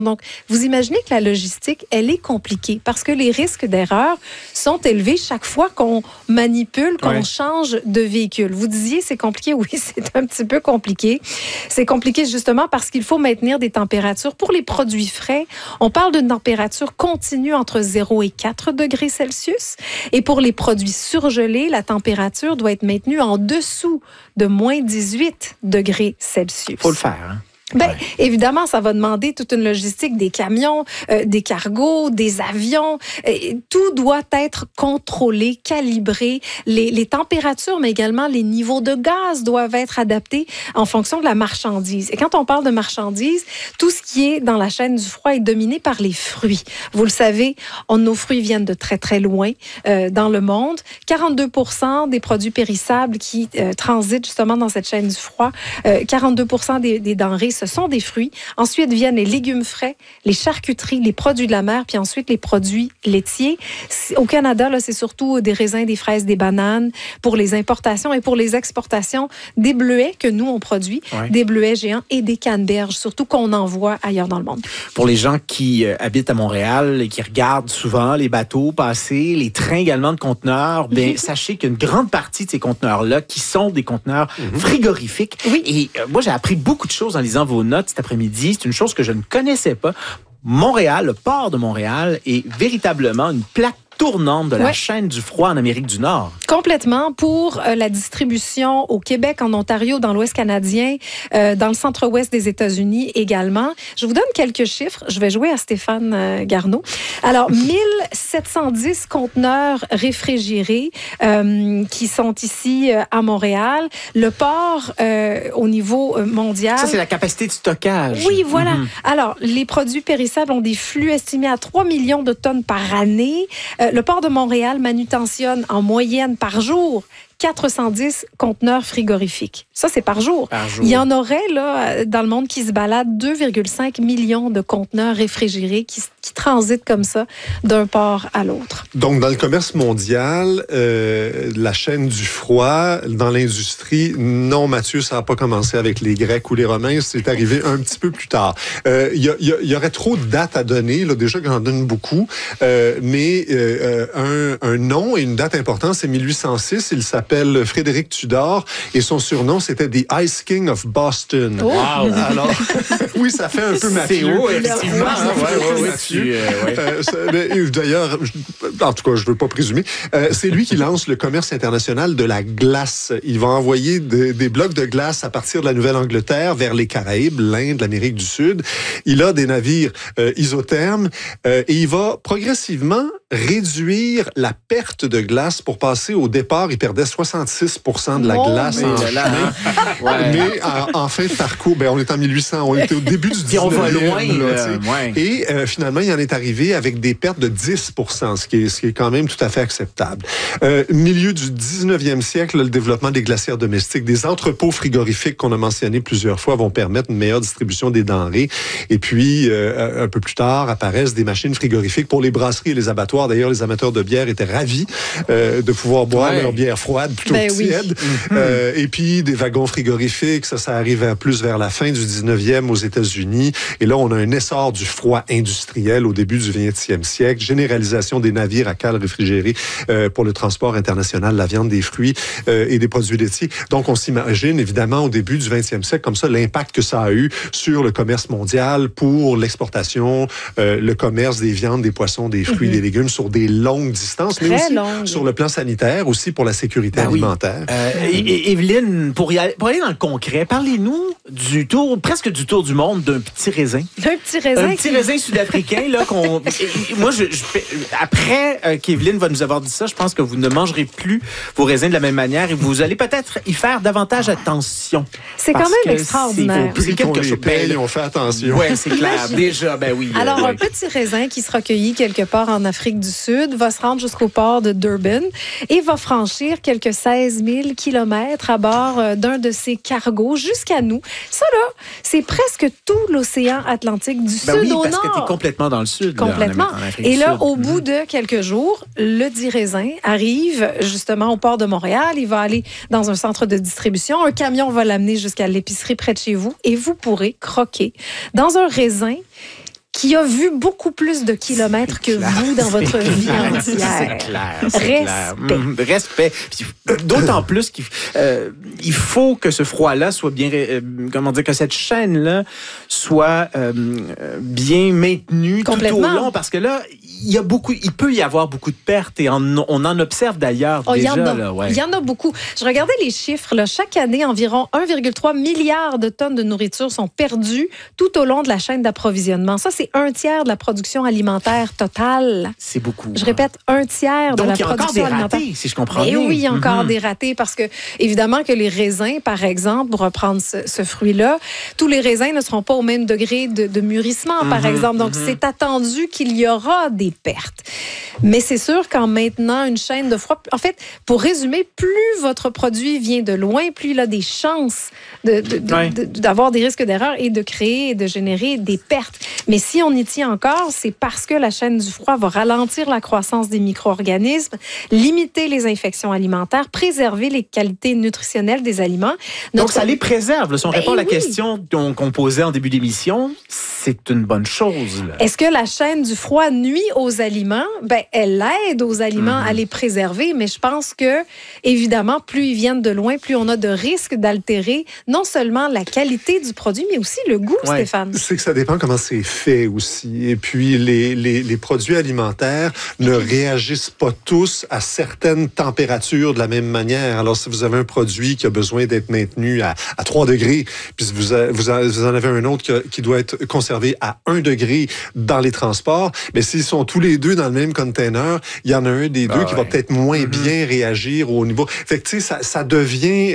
Donc, vous imaginez que la logistique, elle est compliquée parce que les risques d'erreur sont élevés chaque fois qu'on manipule, qu'on change de véhicule. Vous disiez, c'est compliqué. Oui, c'est un petit peu compliqué. C'est compliqué justement parce qu'il faut maintenir des températures. Pour les produits frais, on parle d'une température continue entre 0 et 4 degrés Celsius. Et pour les produits surgelés, la température doit être maintenue en dessous de moins 18 degrés Celsius. Faut le faire, hein? Évidemment, ça va demander toute une logistique, des camions, des cargos, des avions. Tout doit être contrôlé, calibré. Les températures, mais également les niveaux de gaz doivent être adaptés en fonction de la marchandise. Et quand on parle de marchandise, tout ce qui est dans la chaîne du froid est dominé par les fruits. Vous le savez, nos fruits viennent de très, très loin dans le monde. 42% des produits périssables qui transitent justement dans cette chaîne du froid, 42% des denrées, ce sont des fruits. Ensuite viennent les légumes frais, les charcuteries, les produits de la mer, puis ensuite les produits laitiers. Au Canada, là, c'est surtout des raisins, des fraises, des bananes pour les importations et pour les exportations, des bleuets que nous, on produit, des bleuets géants et des canneberges, surtout qu'on envoie ailleurs dans le monde. Pour les gens qui habitent à Montréal et qui regardent souvent les bateaux passer, les trains également de conteneurs, bien, sachez qu'une grande partie de ces conteneurs-là qui sont des conteneurs frigorifiques. Oui. Et moi, j'ai appris beaucoup de choses en lisant vos notes cet après-midi. C'est une chose que je ne connaissais pas. Montréal, le port de Montréal, est véritablement une plaque tournante de la chaîne du froid en Amérique du Nord. Complètement. Pour la distribution au Québec, en Ontario, dans l'Ouest canadien, dans le centre-ouest des États-Unis également. Je vous donne quelques chiffres. Je vais jouer à Stéphane Garneau. Alors, 1710 conteneurs réfrigérés qui sont ici à Montréal. Le port au niveau mondial... Ça, c'est la capacité de stockage. Oui, voilà. Alors, les produits périssables ont des flux estimés à 3 millions de tonnes par année. Le port de Montréal manutentionne en moyenne par jour 410 conteneurs frigorifiques. Ça, c'est par jour. Il y en aurait là dans le monde qui se baladent 2,5 millions de conteneurs réfrigérés qui transitent comme ça d'un port à l'autre. Donc, dans le commerce mondial, la chaîne du froid, dans l'industrie, non, Mathieu, ça n'a pas commencé avec les Grecs ou les Romains, c'est arrivé un petit peu plus tard. Il y aurait trop de dates à donner, là, déjà que j'en donne beaucoup, mais un nom et une date importante, c'est 1806, il s'appelle Frédéric Tudor et son surnom, c'était The Ice King of Boston. Wow! Alors, oui, ça fait un peu Mathieu. C'est haut, effectivement. D'ailleurs, en tout cas, je ne veux pas présumer, c'est lui qui lance le commerce international de la glace. Il va envoyer des blocs de glace à partir de la Nouvelle-Angleterre vers les Caraïbes, l'Inde, l'Amérique du Sud. Il a des navires isothermes et il va progressivement réduire la perte de glace pour passer au départ. Il perdait 66% de la glace en chemin. Mais en fin de parcours, on est en 1800, on était au début du 19e. On va loin. Et finalement, il en est arrivé avec des pertes de 10%, ce qui est quand même tout à fait acceptable. Milieu du 19e siècle, le développement des glacières domestiques, des entrepôts frigorifiques qu'on a mentionnés plusieurs fois vont permettre une meilleure distribution des denrées. Et puis, un peu plus tard, apparaissent des machines frigorifiques pour les brasseries et les abattoirs. D'ailleurs, les amateurs de bière étaient ravis de pouvoir boire leur bière froide plutôt que tiède. Et puis, des wagons frigorifiques, ça arrive plus vers la fin du 19e aux États-Unis. Et là, on a un essor du froid industriel au début du 20e siècle, généralisation des navires à cale réfrigérés pour le transport international, la viande, des fruits et des produits laitiers. Donc, on s'imagine, évidemment, au début du 20e siècle, comme ça, l'impact que ça a eu sur le commerce mondial pour l'exportation, le commerce des viandes, des poissons, des fruits, des légumes sur des longues distances, mais aussi sur le plan sanitaire, aussi pour la sécurité alimentaire. Evelyne, pour aller dans le concret, parlez-nous presque du tour du monde d'un petit raisin. Un petit raisin? Un petit raisin sud-africain, là, moi, après qu'Evelyne va nous avoir dit ça, je pense que vous ne mangerez plus vos raisins de la même manière et vous allez peut-être y faire davantage attention. C'est quand même extraordinaire. Puis qu'on les paye, on fait attention. Oui, c'est clair. Déjà, oui. Alors, un petit raisin qui sera cueilli quelque part en Afrique du Sud va se rendre jusqu'au port de Durban et va franchir quelques 16 000 kilomètres à bord d'un de ces cargos jusqu'à nous. Ça, là, c'est presque tout l'océan Atlantique du sud au nord. Parce que tu es complètement dans le sud. Complètement. Et là, au bout de quelques jours, le dit raisin arrive justement au port de Montréal. Il va aller dans un centre de distribution. Un camion va l'amener jusqu'à l'épicerie près de chez vous et vous pourrez croquer dans un raisin qui a vu beaucoup plus de kilomètres que vous dans votre vie entière. C'est clair. Respect. D'autant plus qu'il faut que ce froid-là soit bien, que cette chaîne-là soit bien maintenue tout au long, parce que là, il peut y avoir beaucoup de pertes et on en observe d'ailleurs déjà. Il y en a beaucoup. Je regardais les chiffres. Là. Chaque année, environ 1,3 milliard de tonnes de nourriture sont perdues tout au long de la chaîne d'approvisionnement. Ça, c'est 1/3 de la production alimentaire totale. C'est beaucoup. Je répète, 1/3 de la production alimentaire. Donc, il y a encore des ratés, si je comprends bien. Oui, il y a encore des ratés parce que, évidemment, que les raisins, par exemple, pour reprendre ce fruit-là, tous les raisins ne seront pas au même degré de mûrissement, par exemple. Donc, c'est attendu qu'il y aura des pertes. Mais c'est sûr qu'en maintenant une chaîne de froid, en fait, pour résumer, plus votre produit vient de loin, plus il a des chances d'avoir des risques d'erreur et de créer et de générer des pertes. Mais si on y tient encore, c'est parce que la chaîne du froid va ralentir la croissance des micro-organismes, limiter les infections alimentaires, préserver les qualités nutritionnelles des aliments. Donc, ça les préserve. Si on répond à la question qu'on posait en début d'émission, c'est une bonne chose. Là. Est-ce que la chaîne du froid nuit aux aliments? Elle aide aux aliments à les préserver, mais je pense que, évidemment, plus ils viennent de loin, plus on a de risques d'altérer non seulement la qualité du produit, mais aussi le goût, Stéphane. C'est que ça dépend comment c'est fait aussi. Et puis, les produits alimentaires ne réagissent pas tous à certaines températures de la même manière. Alors, si vous avez un produit qui a besoin d'être maintenu à 3 degrés, puis vous en avez un autre qui doit être conservé à 1 degré dans les transports, mais s'ils sont tous les deux dans le même container, il y en a un des deux qui va peut-être moins bien réagir au niveau. Fait que, tu sais, ça devient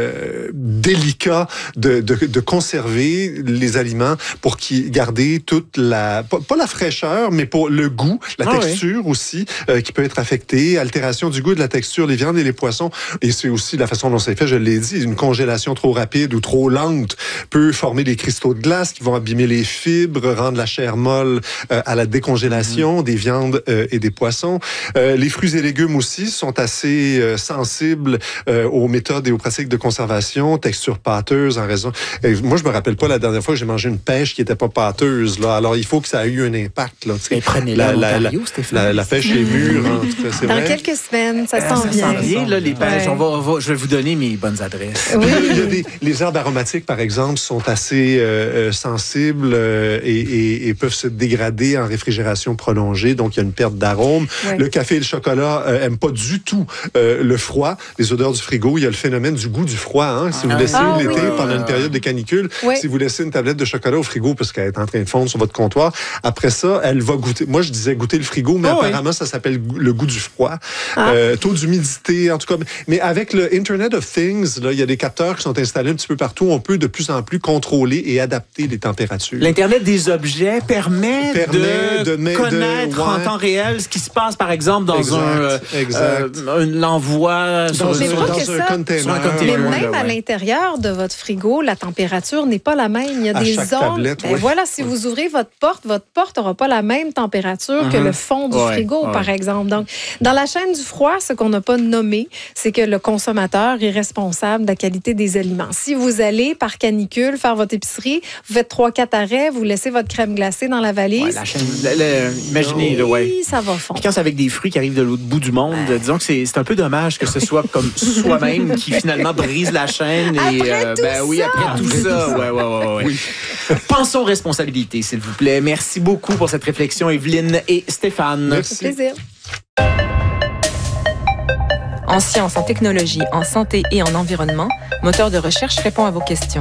délicat de conserver les aliments pour garder toute pas la fraîcheur, mais pour le goût, la texture aussi, qui peut être affectée, altération du goût, de la texture, les viandes et les poissons. Et c'est aussi la façon dont c'est fait, je l'ai dit, une congélation trop rapide ou trop lente peut former des cristaux de glace qui vont abîmer les fibres, rendre la chair molle à la décongélation des viandes et des poissons. Les fruits et légumes aussi sont assez sensibles aux méthodes et aux pratiques de conservation, texture pâteuse en raison... moi, je me rappelle pas la dernière fois que j'ai mangé une pêche qui était pas pâteuse. Là. Alors, il faut que ça ait eu un impact. Là, prenez-la en Ontario, Stéphane. La pêche est mûre. C'est dans vrai. quelques semaines, ça s'en vient. Ça s'en vient, là, les pêches. Je vais vous donner mes bonnes adresses. Oui. Les herbes aromatiques, par exemple, sont assez sensibles et peuvent se dégrader en réfrigération prolongée. Donc, il y a une perte d'arôme. Oui. Le café et le chocolat n'aiment pas du tout le froid, les odeurs du frigo. Il y a le phénomène du goût du froid. Hein? Si vous laissez l'été, pendant une période de canicule, si vous laissez une tablette de chocolat au frigo parce qu'elle est en train de fondre sur votre comptoir, après ça, elle va goûter. Moi, je disais goûter le frigo, mais apparemment, ça s'appelle le goût du froid. Taux d'humidité, en tout cas. Mais avec le Internet of Things, là, il y a des capteurs qui sont installés un petit peu partout. On peut de plus en plus contrôler et adapter les températures. L'Internet des objets permet de connaître en temps réel ce qui se passe, par exemple, dans l'envoi sur un container. Mais même à l'intérieur de votre frigo, la température n'est pas la même. Il y a des zones. Tablette, voilà, si vous ouvrez votre porte n'aura pas la même température que le fond du frigo, par exemple. Donc, dans la chaîne du froid, ce qu'on n'a pas nommé, c'est que le consommateur est responsable de la qualité des aliments. Si vous allez, par canicule, faire votre épicerie, vous faites 3-4 arrêts, vous laissez votre crème glacée dans la valise. La chaîne, imaginez, ça va fondre. Puis quand c'est avec des fruits qui arrivent de l'autre bout du monde, disons que c'est un peu dommage que ce soit comme soi-même qui finalement brise la chaîne. Après tout ça. Oui. Pensons responsabilité, s'il vous plaît. Merci beaucoup pour cette réflexion, Evelyne et Stéphane. Merci. Plaisir. En sciences, en technologie, en santé et en environnement, Moteur de recherche répond à vos questions.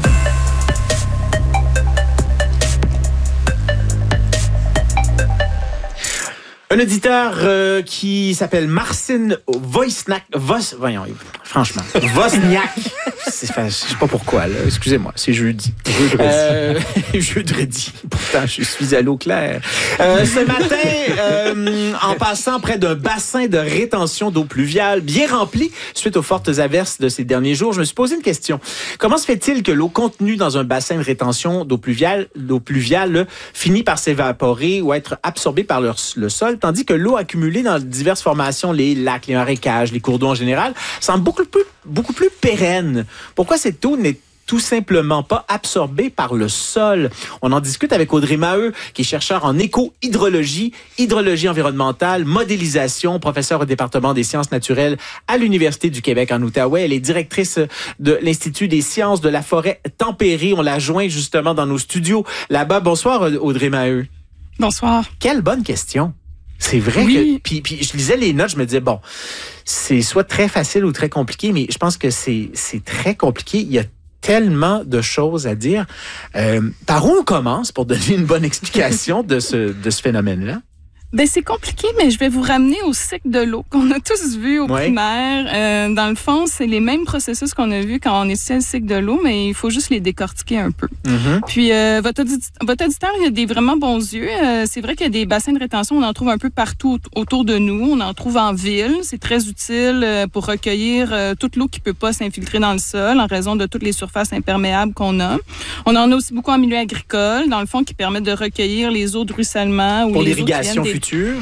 Un auditeur qui s'appelle Marcin Wozniak. Wozniak. Je sais pas pourquoi, là. Excusez-moi, c'est jeudi. Jeudi. Pourtant, je suis à l'eau claire. Ce matin, en passant près d'un bassin de rétention d'eau pluviale bien rempli suite aux fortes averses de ces derniers jours, je me suis posé une question. Comment se fait-il que l'eau contenue dans un bassin de rétention d'eau pluviale finit par s'évaporer ou être absorbée par le sol, tandis que l'eau accumulée dans diverses formations, les lacs, les marécages, les cours d'eau en général, semble beaucoup plus pérenne? Pourquoi cette eau n'est tout simplement pas absorbée par le sol. On en discute avec Audrey Maheu, qui est chercheur en éco-hydrologie, hydrologie environnementale, modélisation, professeure au département des sciences naturelles à l'Université du Québec en Outaouais. Elle est directrice de l'Institut des sciences de la forêt tempérée. On l'a joint justement dans nos studios là-bas. Bonsoir, Audrey Maheu. Bonsoir. Quelle bonne question. C'est vrai que... Puis je lisais les notes, je me disais, bon, c'est soit très facile ou très compliqué, mais je pense que c'est très compliqué. Il y a tellement de choses à dire. Par où on commence pour donner une bonne explication de ce phénomène-là? Ben c'est compliqué, mais je vais vous ramener au cycle de l'eau qu'on a tous vu au primaire. Dans le fond, c'est les mêmes processus qu'on a vus quand on étudiait le cycle de l'eau, mais il faut juste les décortiquer un peu. Puis votre auditeur, il a des vraiment bons yeux. C'est vrai qu'il y a des bassins de rétention, on en trouve un peu partout autour de nous. On en trouve en ville. C'est très utile pour recueillir toute l'eau qui peut pas s'infiltrer dans le sol en raison de toutes les surfaces imperméables qu'on a. On en a aussi beaucoup en milieu agricole, dans le fond, qui permettent de recueillir les eaux de ruissellement ou pour les l'irrigation future.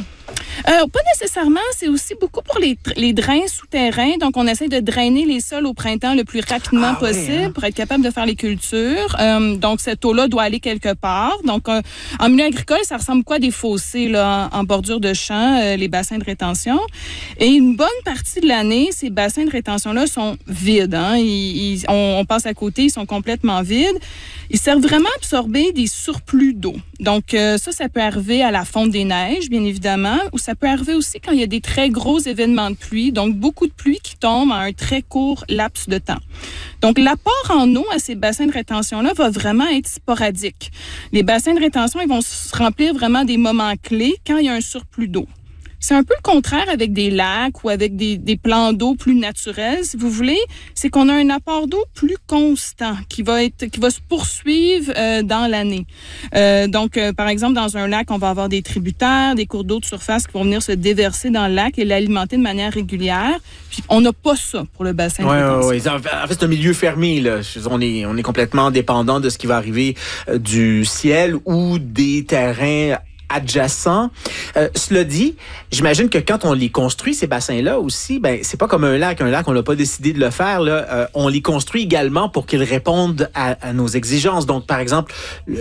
Pas nécessairement, c'est aussi beaucoup pour les drains souterrains. Donc, on essaie de drainer les sols au printemps le plus rapidement possible pour être capable de faire les cultures. Donc, cette eau-là doit aller quelque part. Donc, en milieu agricole, ça ressemble quoi à des fossés là, en bordure de champs, les bassins de rétention. Et une bonne partie de l'année, ces bassins de rétention-là sont vides. Hein. On passe à côté, ils sont complètement vides. Ils servent vraiment à absorber des surplus d'eau. Donc, ça peut arriver à la fonte des neiges, bien évidemment, ou ça peut arriver aussi quand il y a des très gros événements de pluie, donc beaucoup de pluie qui tombe en un très court laps de temps. Donc, l'apport en eau à ces bassins de rétention-là va vraiment être sporadique. Les bassins de rétention, ils vont se remplir vraiment des moments clés quand il y a un surplus d'eau. C'est un peu le contraire avec des lacs ou avec des plans d'eau plus naturels, si vous voulez. C'est qu'on a un apport d'eau plus constant qui va se poursuivre dans l'année. Donc, par exemple, dans un lac, on va avoir des tributaires, des cours d'eau de surface qui vont venir se déverser dans le lac et l'alimenter de manière régulière. Puis, on n'a pas ça pour le bassin de rétention. Oui. En fait, c'est un milieu fermé, là. On est complètement dépendant de ce qui va arriver du ciel ou des terrains adjacents. Cela dit, j'imagine que quand on les construit, ces bassins-là aussi, ben c'est pas comme un lac. Un lac, on n'a pas décidé de le faire. Là, on les construit également pour qu'ils répondent à nos exigences. Donc, par exemple,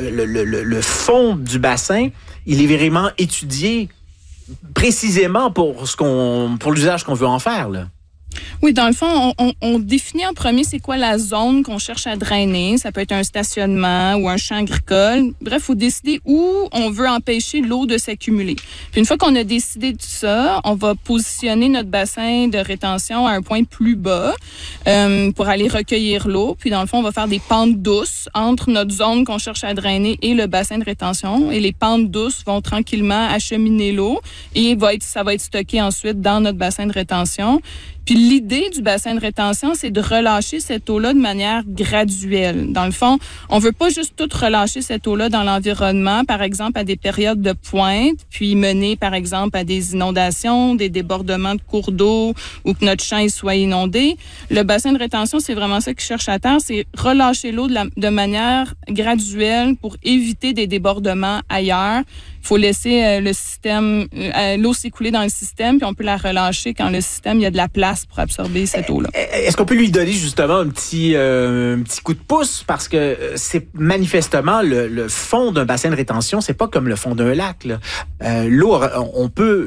le fond du bassin, il est vraiment étudié précisément pour l'usage qu'on veut en faire, là. Oui, dans le fond, on définit en premier c'est quoi la zone qu'on cherche à drainer. Ça peut être un stationnement ou un champ agricole. Bref, il faut décider où on veut empêcher l'eau de s'accumuler. Puis une fois qu'on a décidé de ça, on va positionner notre bassin de rétention à un point plus bas pour aller recueillir l'eau. Puis dans le fond, on va faire des pentes douces entre notre zone qu'on cherche à drainer et le bassin de rétention. Et les pentes douces vont tranquillement acheminer l'eau et ça va être stocké ensuite dans notre bassin de rétention. Puis l'idée du bassin de rétention, c'est de relâcher cette eau-là de manière graduelle. Dans le fond, on veut pas juste tout relâcher cette eau-là dans l'environnement, par exemple à des périodes de pointe, puis mener par exemple à des inondations, des débordements de cours d'eau ou que notre champ il soit inondé. Le bassin de rétention, c'est vraiment ça qu'il cherche à faire, c'est relâcher l'eau de manière graduelle pour éviter des débordements ailleurs. Il faut laisser le système, l'eau s'écouler dans le système, puis on peut la relâcher quand le système, il y a de la place pour absorber cette eau-là. Est-ce qu'on peut lui donner justement un petit coup de pouce? Parce que c'est manifestement le fond d'un bassin de rétention, c'est pas comme le fond d'un lac, là. L'eau, on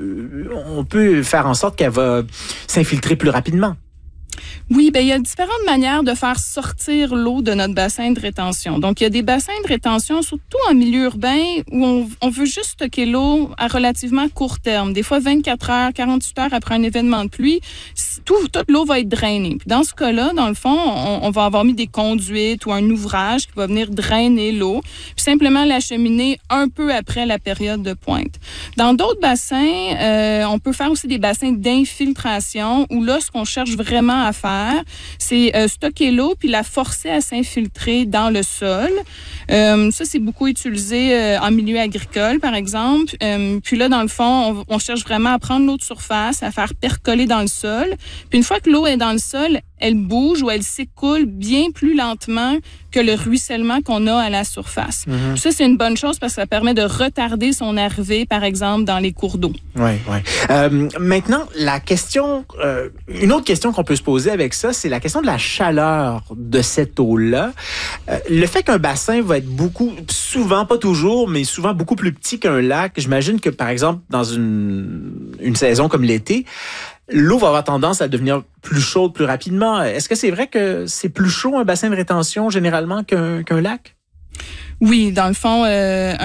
peut faire en sorte qu'elle va s'infiltrer plus rapidement. Oui, il y a différentes manières de faire sortir l'eau de notre bassin de rétention. Donc, il y a des bassins de rétention, surtout en milieu urbain, où on veut juste stocker l'eau à relativement court terme. Des fois, 24 heures, 48 heures après un événement de pluie, toute l'eau va être drainée. Puis dans ce cas-là, dans le fond, on va avoir mis des conduites ou un ouvrage qui va venir drainer l'eau, puis simplement l'acheminer un peu après la période de pointe. Dans d'autres bassins, on peut faire aussi des bassins d'infiltration, où là, ce qu'on cherche vraiment à faire, c'est stocker l'eau puis la forcer à s'infiltrer dans le sol. Ça, c'est beaucoup utilisé en milieu agricole, par exemple. Puis là, dans le fond, on cherche vraiment à prendre l'eau de surface, à faire percoler dans le sol. Puis une fois que l'eau est dans le sol, elle bouge ou elle s'écoule bien plus lentement que le ruissellement qu'on a à la surface. Ça, c'est une bonne chose parce que ça permet de retarder son arrivée, par exemple, dans les cours d'eau. Oui, oui. Maintenant, la question, une autre question qu'on peut se poser avec ça, c'est la question de la chaleur de cette eau-là. Le fait qu'un bassin va être souvent, pas toujours, mais souvent beaucoup plus petit qu'un lac, j'imagine que, par exemple, dans une saison comme l'été, l'eau va avoir tendance à devenir plus chaude plus rapidement. Est-ce que c'est vrai que c'est plus chaud un bassin de rétention généralement qu'un lac? Oui, dans le fond,